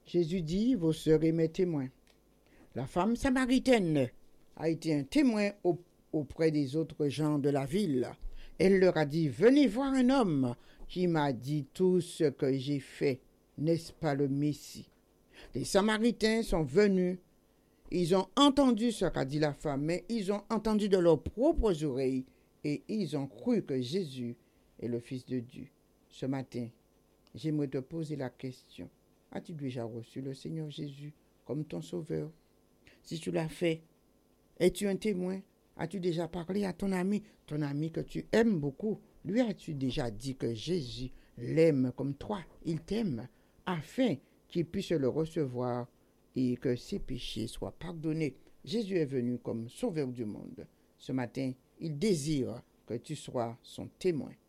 Jésus dit, vous serez mes témoins. La femme samaritaine a été un témoin auprès des autres gens de la ville. Elle leur a dit, venez voir un homme qui m'a dit tout ce que j'ai fait. N'est-ce pas le Messie? Les Samaritains sont venus. Ils ont entendu ce qu'a dit la femme, mais ils ont entendu de leurs propres oreilles et ils ont cru que Jésus est le Fils de Dieu. Ce matin, j'aimerais te poser la question. As-tu déjà reçu le Seigneur Jésus comme ton sauveur? Si tu l'as fait, es-tu un témoin? As-tu déjà parlé à ton ami que tu aimes beaucoup? Lui as-tu déjà dit que Jésus l'aime comme toi, il t'aime, afin qu'il puisse le recevoir et que ses péchés soient pardonnés? Jésus est venu comme sauveur du monde. Ce matin, il désire que tu sois son témoin.